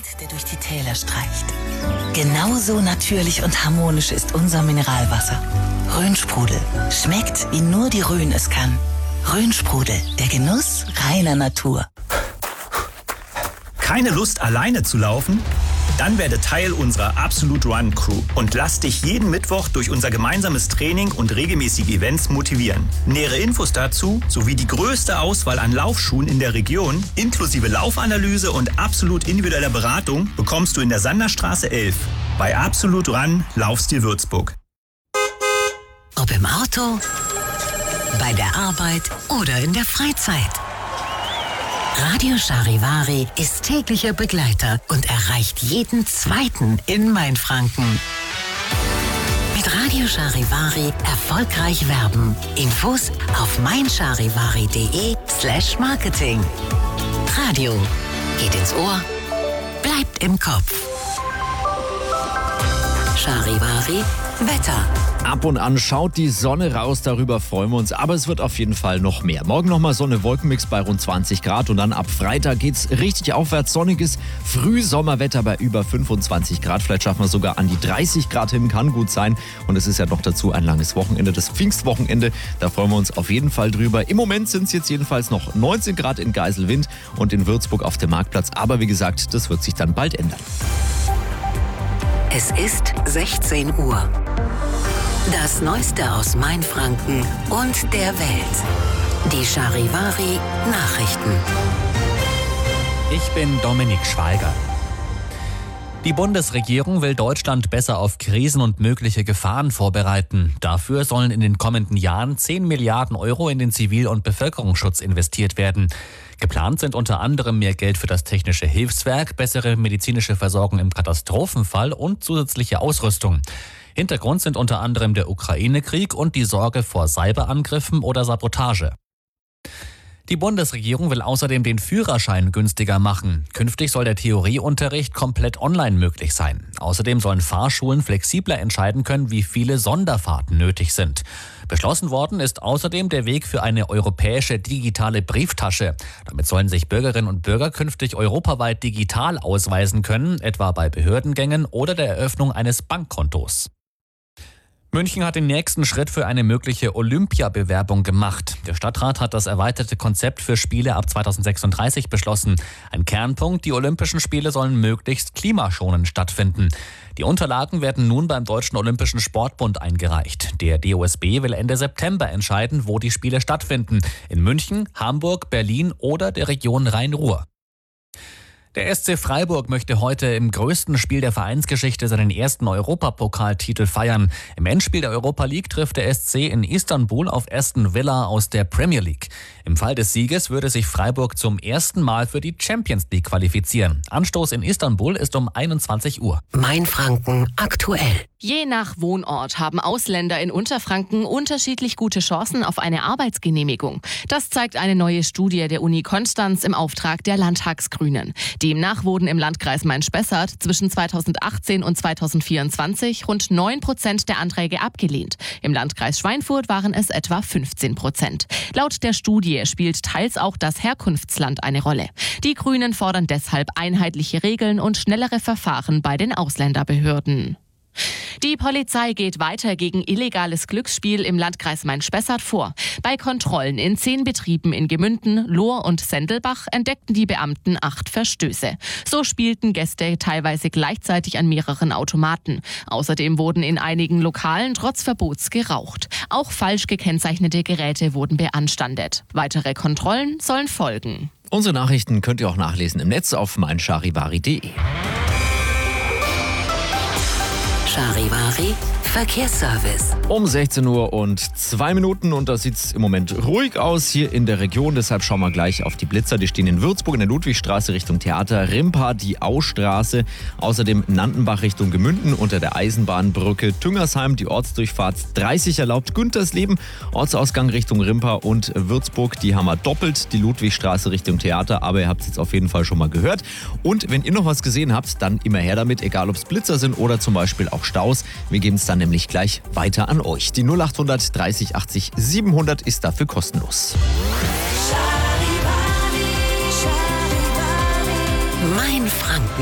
Wind, der durch die Täler streicht. Genauso natürlich und harmonisch ist unser Mineralwasser. Rhönsprudel. Schmeckt, wie nur die Rhön es kann. Rhönsprudel. Der Genuss reiner Natur. Keine Lust, alleine zu laufen? Dann werde Teil unserer Absolute Run Crew und lass dich jeden Mittwoch durch unser gemeinsames Training und regelmäßige Events motivieren. Nähere Infos dazu sowie die größte Auswahl an Laufschuhen in der Region, inklusive Laufanalyse und absolut individueller Beratung, bekommst du in der Sanderstraße 11 bei Absolute Run Laufstil Würzburg. Ob im Auto, bei der Arbeit oder in der Freizeit. Radio Charivari ist täglicher Begleiter und erreicht jeden Zweiten in Mainfranken. Mit Radio Charivari erfolgreich werben. Infos auf meincharivari.de/Marketing. Radio geht ins Ohr, bleibt im Kopf. Charivari Wetter. Ab und an schaut die Sonne raus, darüber freuen wir uns, aber es wird auf jeden Fall noch mehr. Morgen nochmal Sonne-Wolkenmix bei rund 20 Grad und dann ab Freitag geht's richtig aufwärts. Sonniges Frühsommerwetter bei über 25 Grad. Vielleicht schaffen wir sogar an die 30 Grad hin, kann gut sein. Und es ist ja noch dazu ein langes Wochenende, das Pfingstwochenende. Da freuen wir uns auf jeden Fall drüber. Im Moment sind es jetzt jedenfalls noch 19 Grad in Geiselwind und in Würzburg auf dem Marktplatz. Aber wie gesagt, das wird sich dann bald ändern. Es ist 16 Uhr. Das Neueste aus Mainfranken und der Welt. Die Charivari Nachrichten. Ich bin Dominik Schweiger. Die Bundesregierung will Deutschland besser auf Krisen und mögliche Gefahren vorbereiten. Dafür sollen in den kommenden Jahren 10 Milliarden Euro in den Zivil- und Bevölkerungsschutz investiert werden. Geplant sind unter anderem mehr Geld für das technische Hilfswerk, bessere medizinische Versorgung im Katastrophenfall und zusätzliche Ausrüstung. Hintergrund sind unter anderem der Ukraine-Krieg und die Sorge vor Cyberangriffen oder Sabotage. Die Bundesregierung will außerdem den Führerschein günstiger machen. Künftig soll der Theorieunterricht komplett online möglich sein. Außerdem sollen Fahrschulen flexibler entscheiden können, wie viele Sonderfahrten nötig sind. Beschlossen worden ist außerdem der Weg für eine europäische digitale Brieftasche. Damit sollen sich Bürgerinnen und Bürger künftig europaweit digital ausweisen können, etwa bei Behördengängen oder der Eröffnung eines Bankkontos. München hat den nächsten Schritt für eine mögliche Olympiabewerbung gemacht. Der Stadtrat hat das erweiterte Konzept für Spiele ab 2036 beschlossen. Ein Kernpunkt, die Olympischen Spiele sollen möglichst klimaschonend stattfinden. Die Unterlagen werden nun beim Deutschen Olympischen Sportbund eingereicht. Der DOSB will Ende September entscheiden, wo die Spiele stattfinden. In München, Hamburg, Berlin oder der Region Rhein-Ruhr. Der SC Freiburg möchte heute im größten Spiel der Vereinsgeschichte seinen ersten Europapokaltitel feiern. Im Endspiel der Europa League trifft der SC in Istanbul auf Aston Villa aus der Premier League. Im Fall des Sieges würde sich Freiburg zum ersten Mal für die Champions League qualifizieren. Anstoß in Istanbul ist um 21 Uhr. Mainfranken aktuell. Je nach Wohnort haben Ausländer in Unterfranken unterschiedlich gute Chancen auf eine Arbeitsgenehmigung. Das zeigt eine neue Studie der Uni Konstanz im Auftrag der Landtagsgrünen. Demnach wurden im Landkreis Main-Spessart zwischen 2018 und 2024 rund 9% der Anträge abgelehnt. Im Landkreis Schweinfurt waren es etwa 15%. Laut der Studie spielt teils auch das Herkunftsland eine Rolle. Die Grünen fordern deshalb einheitliche Regeln und schnellere Verfahren bei den Ausländerbehörden. Die Polizei geht weiter gegen illegales Glücksspiel im Landkreis Main-Spessart vor. Bei Kontrollen in 10 Betrieben in Gemünden, Lohr und Sendelbach entdeckten die Beamten 8 Verstöße. So spielten Gäste teilweise gleichzeitig an mehreren Automaten. Außerdem wurden in einigen Lokalen trotz Verbots geraucht. Auch falsch gekennzeichnete Geräte wurden beanstandet. Weitere Kontrollen sollen folgen. Unsere Nachrichten könnt ihr auch nachlesen im Netz auf meincharivari.de. Charivari Verkehrsservice. Um 16 Uhr und 2 Minuten und da sieht es im Moment ruhig aus hier in der Region. Deshalb schauen wir gleich auf die Blitzer. Die stehen in Würzburg in der Ludwigstraße Richtung Theater, Rimpa die Austraße, außerdem Nantenbach Richtung Gemünden unter der Eisenbahnbrücke, Tüngersheim die Ortsdurchfahrt 30 erlaubt, Güntersleben, Ortsausgang Richtung Rimpa und Würzburg. Die haben wir doppelt, die Ludwigstraße Richtung Theater, aber ihr habt es jetzt auf jeden Fall schon mal gehört. Und wenn ihr noch was gesehen habt, dann immer her damit, egal ob es Blitzer sind oder zum Beispiel auch Staus. Wir geben es dann nämlich gleich weiter an euch. Die 0800 30 80 700 ist dafür kostenlos. Mainfranken.